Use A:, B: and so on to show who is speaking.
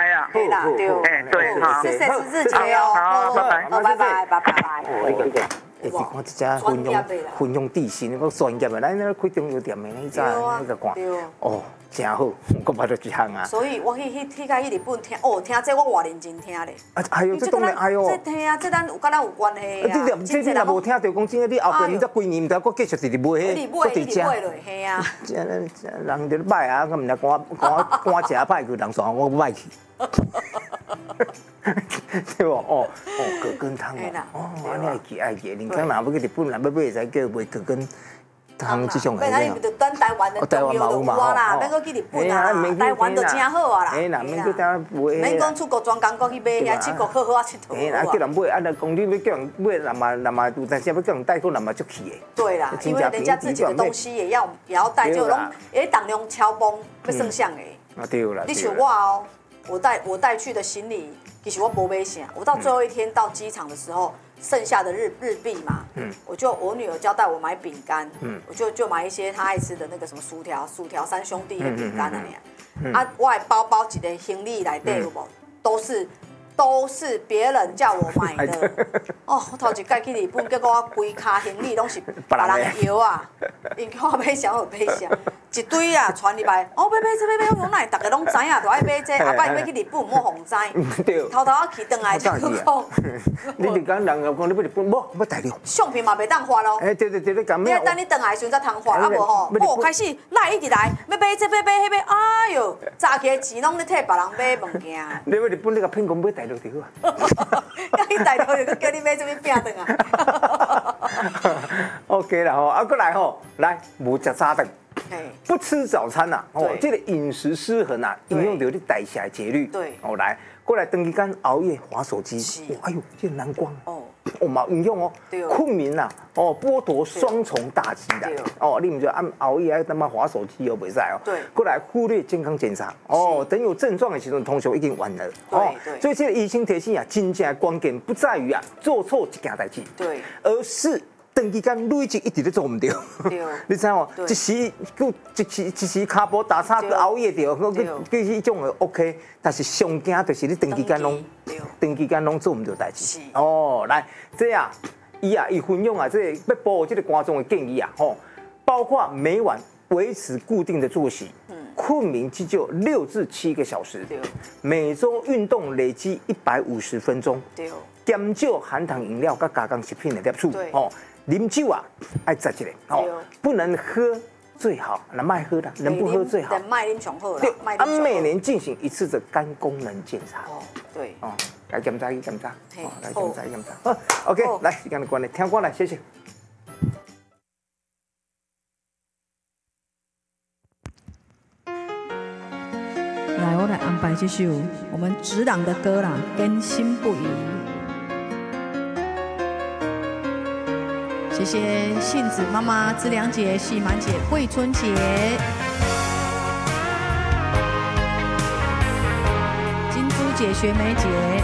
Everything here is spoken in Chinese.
A: 拜啊。
B: 对啦，对。
A: 对，好，
B: 谢谢十字节哦。
A: 好，拜拜，
B: 好，拜拜，拜拜。
C: 会是看即只分享地形，个专业的，咱那开中药店的那只那个看，哦，真好，我捌到一项啊。
B: 所以我去日本听，哦，听这我偌认真听咧。
C: 啊，还有这当然，哎呦，
B: 这听啊，这咱有跟咱有关系啊。
C: 这你若无听到，讲真个，你后边你才几年，毋知佫继续直直买迄，佫直食。
B: 嘿啊。
C: 人就歹啊，咁毋知赶食歹去，人说我歹去。对不？哦，葛根汤哦，安尼爱记，人讲若要去日本，若要买，使叫买葛根汤这种个。
B: 那你就等台湾的中药就有啊啦，免去日本啊，台湾就真好啊啦。
C: 哎啦，免去当买。
B: 免讲出国专工过去买遐七国好好啊佚佗。
C: 哎啦，叫人买，啊，那讲你要叫人买，那么有但是要叫人带，可能嘛足气的。
B: 对啦，因为人家自己的东西也要带，就拢也当量超崩，要算啥的。
C: 啊对啦。
B: 你像我哦，我带去的行李。其实我没买啥，我到最后一天到机场的时候，剩下的日币嘛，我女儿交代我买饼干，我就买一些她爱吃的那个什么薯条三兄弟的饼干啊，我的包一个行李内底有无，都是别人叫我买的。哦，我头一届去日本，结果我规卡行李拢是别人的药啊，因叫我买啥我买啥，一堆啊传入来，哦，买这，我讲哪，大家拢知影，就爱买这，后摆要去日本，莫互知。偷啊去转来就讲。
C: 你日讲人讲你要日本，要带你。
B: 相片嘛袂当发咯。
C: 哎，对，你讲咩？
B: 你等你转来时阵才通发，啊无吼，我开始赖一直来，要买这，买迄买，哎哟，早起钱拢咧替别人买物件。
C: 你要日本，你甲骗讲买带落就好啊。
B: 叫你带落就叫你买这边拼顿啊。
C: OK 啦吼，啊，过来吼，来无食早顿。不吃早餐呐，这个饮食失衡啊，影响到你代谢节律。
B: 对，
C: 来过来，长时间熬夜滑手机，哎呦，这蓝光哦嘛影响哦，困眠呐，剥夺双重打击的哦，你唔就按熬夜还他妈滑手机又袂使哦。
B: 对，
C: 过来忽略健康检查哦，等有症状的时候，通常已经晚了哦。所以这个医生提醒啊，真正关键不在于啊做错一件代志，
B: 对，
C: 而是。长期间累积一直都做唔到，你知无？一时骹步打叉，熬夜掉，佢迄种的 OK， 但是上惊就是你长期间拢做唔到代志。哦，来，这啊，伊分享啊，这要保这个观众的建议啊，包括每晚维持固定的作息，困眠至少6至7个小时，每周运动累积150分钟，减少含糖饮料跟加工食品的摄取，啉酒啊，爱食一个不能喝最好，那卖喝的，能不喝最好。
B: 卖啉上好啦。
C: 对，每年进行1次的肝功能检查。
B: 对。
C: 来检查。来检查。好 ，OK， 来时间的关系，听歌来，谢谢。
D: 来，我来安排这首我们直朗的歌啦，《坚信不疑》。谢谢杏子妈妈、知良姐、细满姐、慧春姐、金珠姐、学梅姐。